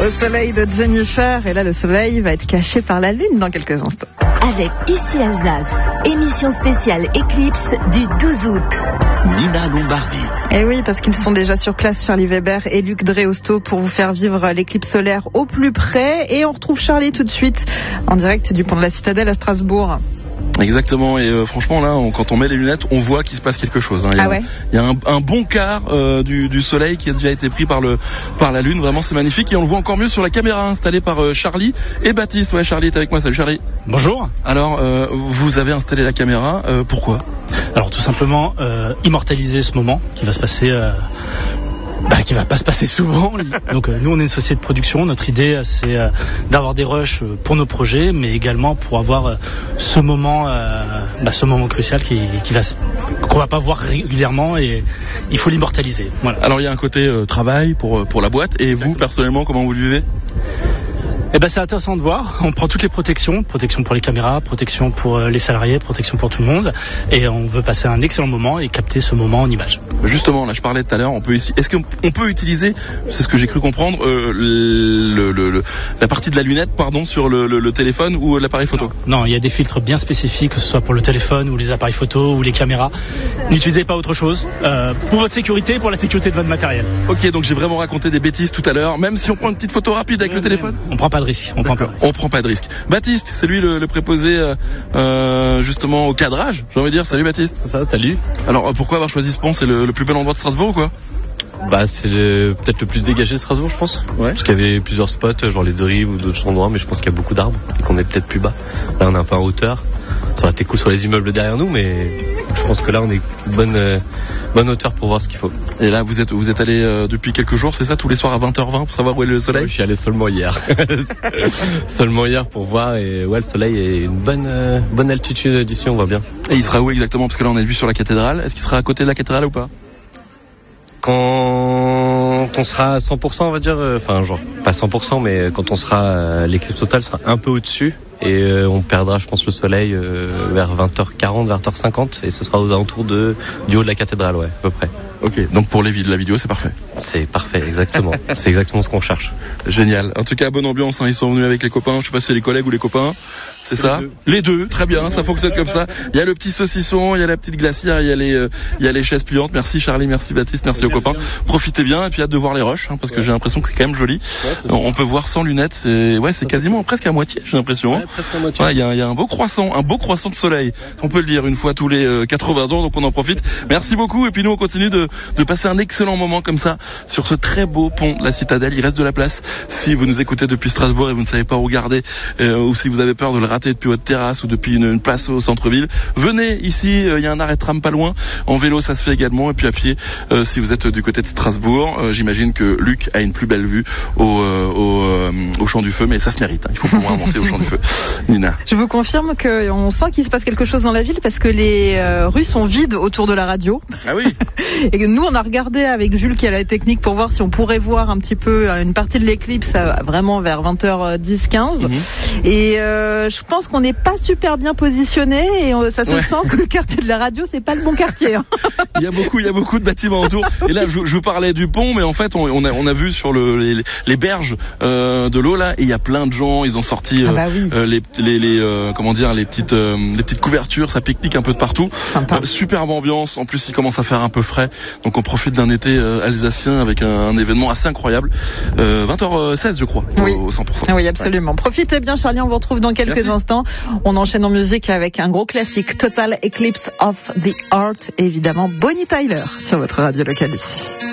Au soleil de Jennifer, et là le soleil va être caché par la lune dans quelques instants. Avec Ici Alsace, émission spéciale Éclipse du 12 août. Nina Lombardi. Et oui, parce qu'ils sont déjà sur place, Charlie Weber et Luc Dreosto, pour vous faire vivre l'éclipse solaire au plus près. Et on retrouve Charlie tout de suite en direct du pont de la Citadelle à Strasbourg. Exactement, et franchement là, quand on met les lunettes, on voit qu'il se passe quelque chose. Hein. Il y a un bon quart du soleil qui a déjà été pris par la lune. Vraiment, c'est magnifique, et on le voit encore mieux sur la caméra installée par Charlie et Baptiste. Ouais, Charlie est avec moi. Salut Charlie. Bonjour. Alors, vous avez installé la caméra. Pourquoi ? Alors tout simplement immortaliser ce moment qui va se passer. Qui va pas se passer souvent. Donc nous on est une société de production. Notre idée c'est d'avoir des rushs pour nos projets, mais également pour avoir ce moment crucial qu'on va pas voir régulièrement, et il faut l'immortaliser. Voilà. Alors il y a un côté travail pour la boîte, et vous personnellement comment vous le vivez ? C'est intéressant de voir. On prend toutes les protections pour les caméras, protection pour les salariés, protection pour tout le monde, et on veut passer un excellent moment et capter ce moment en images. Justement, là je parlais tout à l'heure, est-ce qu'on peut utiliser, c'est ce que j'ai cru comprendre, la partie de la lunette sur le téléphone ou l'appareil photo ? Non, il y a des filtres bien spécifiques, que ce soit pour le téléphone ou les appareils photo ou les caméras. N'utilisez pas autre chose, pour votre sécurité, pour la sécurité de votre matériel. Ok, donc j'ai vraiment raconté des bêtises tout à l'heure, même si on prend une petite photo rapide avec le téléphone ? On prend pas de risque. On prend pas de risque. Baptiste, c'est lui le préposé justement au cadrage, j'ai envie de dire. Salut Baptiste. C'est ça, salut. Alors pourquoi avoir choisi ce pont ? C'est le plus bel endroit de Strasbourg ou quoi ? C'est peut-être le plus dégagé de Strasbourg, je pense. Ouais. Parce qu'il y avait plusieurs spots, genre les deux rives ou d'autres endroits, mais je pense qu'il y a beaucoup d'arbres et qu'on est peut-être plus bas. Là on est un peu en hauteur. Ça aurait été cool sur les immeubles derrière nous, mais je pense que là on est bonne hauteur pour voir ce qu'il faut. Et là vous êtes allé depuis quelques jours, c'est ça, tous les soirs à 20h20 pour savoir où est le soleil ? Je suis allé seulement hier. Seulement hier pour voir, et le soleil est une bonne altitude d'ici, on voit bien. Et il sera où exactement ? Parce que là on est vu sur la cathédrale. Est-ce qu'il sera à côté de la cathédrale ou pas ? Quand on sera à 100%, on va dire, pas 100%, mais quand on sera, l'éclipse totale sera un peu au-dessus, et on perdra, je pense, le soleil vers 20h40, 20h50, et ce sera aux alentours du haut de la cathédrale, ouais, à peu près. Ok, donc pour la vidéo, c'est parfait. C'est parfait, exactement. C'est exactement ce qu'on cherche. Génial. En tout cas, bonne ambiance, hein. Ils sont venus avec les copains. Je sais pas si c'est les collègues ou les copains. C'est ça ? Les deux, très bien, ça fonctionne comme ça. Il y a le petit saucisson, il y a la petite glacière, il y a les chaises pliantes. Merci Charlie, merci Baptiste, merci aux copains. Profitez bien, et puis hâte de voir les rushs, hein, parce que j'ai l'impression que c'est quand même joli. Ouais, on peut voir sans lunettes, c'est quasiment presque à moitié, j'ai l'impression. Ouais, presque à moitié. Il y a un beau croissant de soleil. On peut le dire une fois tous les 80 ans, donc on en profite. Merci beaucoup, et puis nous on continue de passer un excellent moment comme ça sur ce très beau pont de la Citadelle. Il reste de la place si vous nous écoutez depuis Strasbourg et vous ne savez pas où regarder, ou si vous avez peur de le rater depuis votre terrasse ou depuis une place au centre-ville. Venez ici, il y a un arrêt de tram pas loin. En vélo ça se fait également, et puis à pied si vous êtes du côté de Strasbourg. J'imagine que Luc a une plus belle vue au Champ du Feu, mais ça se mérite, hein. Il faut pouvoir monter au Champ du Feu. Nina. Je vous confirme qu'on sent qu'il se passe quelque chose dans la ville, parce que les rues sont vides autour de la radio. Ah oui. Et nous on a regardé avec Jules qui a la technique pour voir si on pourrait voir un petit peu une partie de l'éclipse vraiment vers 20h10, 15. Et je pense qu'on n'est pas super bien positionné, et ça se sent que le quartier de la radio c'est pas le bon quartier, hein. Il y a beaucoup de bâtiments autour. Et là je vous parlais du pont, mais en fait on a vu sur les berges de l'eau là, et il y a plein de gens. Ils ont sorti les petites couvertures, ça pique-nique un peu de partout. Superbe ambiance. En plus il commence à faire un peu frais, donc on profite d'un été alsacien avec un événement assez incroyable. 20h16 je crois, au 100%. Oui, absolument. Profitez bien Charlie, on vous retrouve dans quelques instants. On enchaîne en musique avec un gros classique, Total Eclipse of the Heart, évidemment Bonnie Tyler sur votre radio locale ici.